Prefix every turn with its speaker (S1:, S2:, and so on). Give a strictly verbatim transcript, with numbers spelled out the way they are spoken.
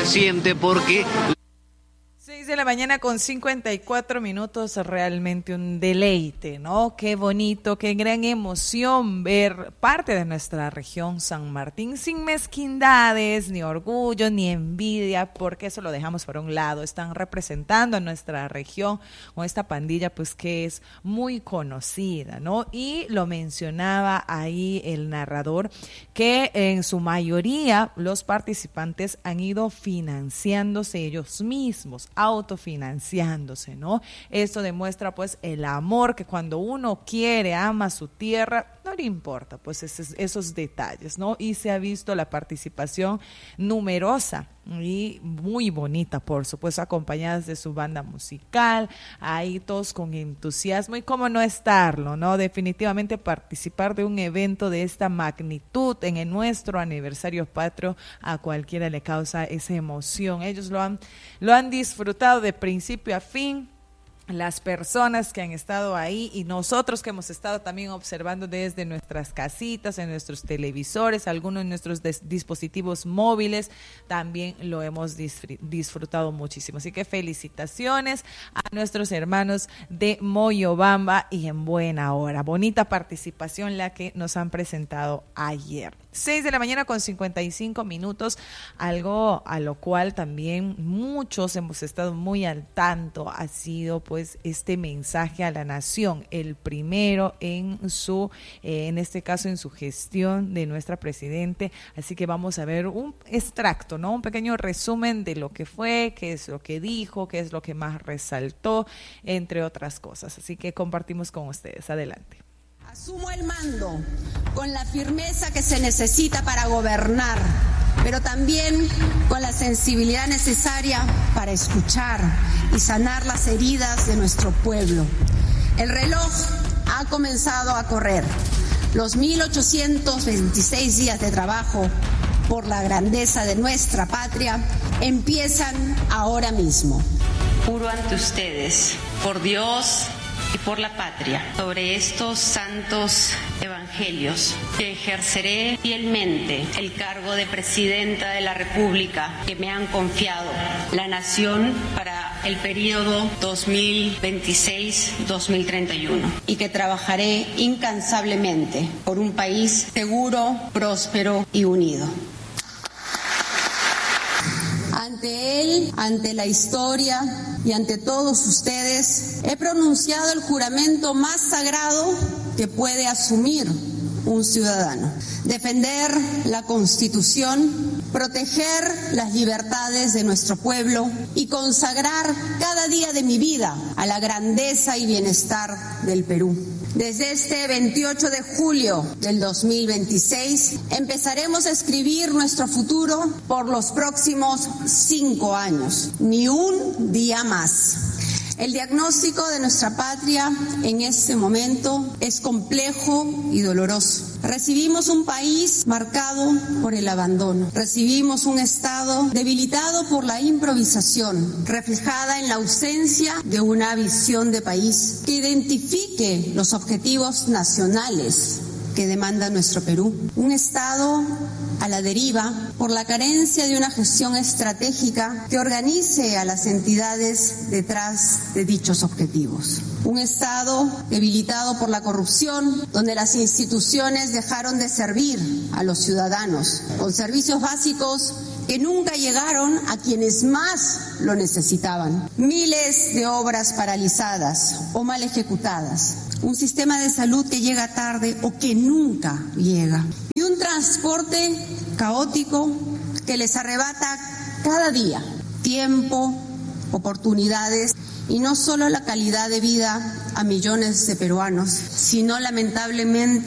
S1: se siente porque...
S2: seis de la mañana con cincuenta y cuatro minutos, realmente un deleite, ¿no? Qué bonito, qué gran emoción ver parte de nuestra región San Martín sin mezquindades, ni orgullo, ni envidia, porque eso lo dejamos por un lado. Están representando a nuestra región con esta pandilla, pues que es muy conocida, ¿no? Y lo mencionaba ahí el narrador, que en su mayoría los participantes han ido financiándose ellos mismos, autofinanciándose, ¿no? Esto demuestra pues el amor que cuando uno quiere, ama su tierra, no le importa pues esos, esos detalles, ¿no? Y se ha visto la participación numerosa y muy bonita, por supuesto, acompañadas de su banda musical, ahí todos con entusiasmo y cómo no estarlo, ¿no? Definitivamente participar de un evento de esta magnitud en el nuestro aniversario patrio a cualquiera le causa esa emoción. Ellos lo han, lo han disfrutado de principio a fin, las personas que han estado ahí y nosotros que hemos estado también observando desde nuestras casitas, en nuestros televisores, algunos de nuestros dispositivos móviles, también lo hemos disfrutado muchísimo. Así que felicitaciones a nuestros hermanos de Moyobamba y en buena hora. Bonita participación la que nos han presentado ayer. seis de la mañana con cincuenta y cinco minutos, algo a lo cual también muchos hemos estado muy al tanto ha sido pues este mensaje a la nación, el primero en su, eh, en este caso en su gestión de nuestra presidente, así que vamos a ver un extracto, ¿no? Un pequeño resumen de lo que fue, qué es lo que dijo, qué es lo que más resaltó, entre otras cosas, así que compartimos con ustedes, adelante.
S3: Asumo el mando con la firmeza que se necesita para gobernar, pero también con la sensibilidad necesaria para escuchar y sanar las heridas de nuestro pueblo. El reloj ha comenzado a correr. Los mil ochocientos veintiséis días de trabajo por la grandeza de nuestra patria empiezan ahora mismo.
S4: Juro ante ustedes, por Dios y por la patria, sobre estos santos evangelios, que ejerceré fielmente el cargo de Presidenta de la República que me han confiado la nación para el periodo dos mil veintiséis a dos mil treinta y uno y que trabajaré incansablemente por un país seguro, próspero y unido. Ante él, ante la historia y ante todos ustedes, he pronunciado el juramento más sagrado que puede asumir un ciudadano: defender la Constitución, proteger las libertades de nuestro pueblo y consagrar cada día de mi vida a la grandeza y bienestar del Perú. Desde este veintiocho de julio del dos mil veintiséis empezaremos a escribir nuestro futuro por los próximos cinco años, ni un día más. El diagnóstico de nuestra patria en este momento es complejo y doloroso. Recibimos un país marcado por el abandono. Recibimos un Estado debilitado por la improvisación, reflejada en la ausencia de una visión de país que identifique los objetivos nacionales que demanda nuestro Perú. Un Estado a la deriva por la carencia de una gestión estratégica que organice a las entidades detrás de dichos objetivos. Un Estado debilitado por la corrupción, donde las instituciones dejaron de servir a los ciudadanos con servicios básicos que nunca llegaron a quienes más lo necesitaban. Miles de obras paralizadas o mal ejecutadas. Un sistema de salud que llega tarde o que nunca llega. Y un transporte caótico que les arrebata cada día tiempo, oportunidades y no solo la calidad de vida a millones de peruanos, sino lamentablemente